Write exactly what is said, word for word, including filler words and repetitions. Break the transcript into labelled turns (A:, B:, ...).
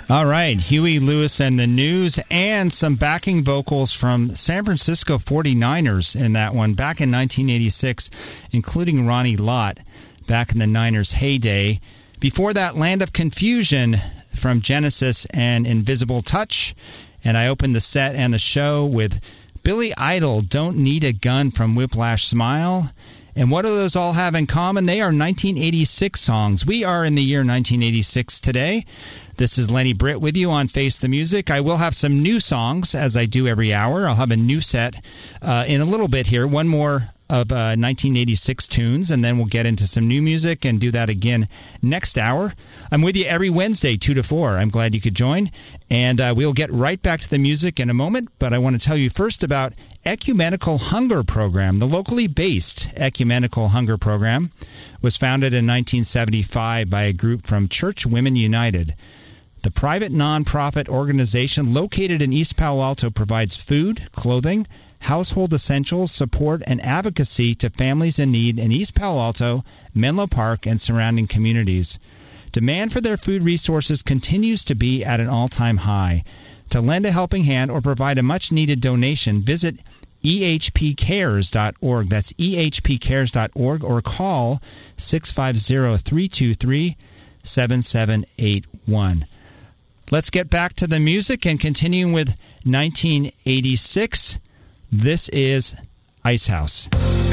A: All right, Huey Lewis and the News, and some backing vocals from San Francisco forty-niners in that one back in nineteen eighty-six, including Ronnie Lott back in the Niners' heyday. Before that, Land of Confusion from Genesis and Invisible Touch. And I opened the set and the show with Billy Idol, Don't Need a Gun from Whiplash Smile. And what do those all have in common? They are nineteen eighty-six songs. We are in the year nineteen eighty-six today. This is Lenny Britt with you on Face the Music. I will have some new songs, as I do every hour. I'll have a new set uh, in a little bit here. One more of uh, nineteen eighty-six tunes, and then we'll get into some new music and do that again next hour. I'm with you every Wednesday, two to four. I'm glad you could join. And uh, we'll get right back to the music in a moment, but I want to tell you first about Ecumenical Hunger Program. The locally based Ecumenical Hunger Program was founded in nineteen seventy-five by a group from Church Women United. The private nonprofit organization located in East Palo Alto provides food, clothing, household essentials, support, and advocacy to families in need in East Palo Alto, Menlo Park, and surrounding communities. Demand for their food resources continues to be at an all-time high. To lend a helping hand or provide a much-needed donation, visit e h p cares dot org. That's e h p cares dot org, or call six five zero, three two three, seven seven eight one. Let's get back to the music and continuing with nineteen eighty-six. This is Icehouse.